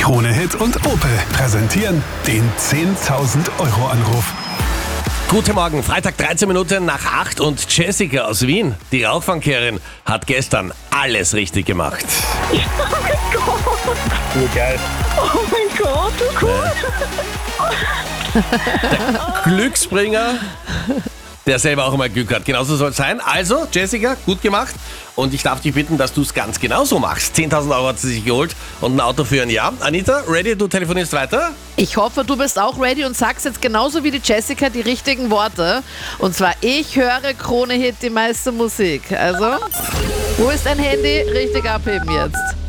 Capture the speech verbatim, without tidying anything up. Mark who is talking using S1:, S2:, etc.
S1: Krone Hit und Opel präsentieren den zehntausend Euro Anruf.
S2: Guten Morgen, Freitag dreizehn Minuten nach acht und Jessica aus Wien, die Rauchfangkehrerin, hat gestern alles richtig gemacht.
S3: Oh mein Gott.
S2: Urgeil.
S3: Oh mein Gott, so cool.
S2: Glücksbringer, der selber auch immer Glück hat. Genauso soll es sein. Also, Jessica, gut gemacht. Und ich darf dich bitten, dass du es ganz genauso machst. zehntausend Euro hat sie sich geholt und ein Auto für ein Jahr. Anita, ready? Du telefonierst weiter?
S4: Ich hoffe, du bist auch ready und sagst jetzt genauso wie die Jessica die richtigen Worte. Und zwar, ich höre Krone Hit, die meiste Musik. Also, wo ist dein Handy? Richtig abheben jetzt.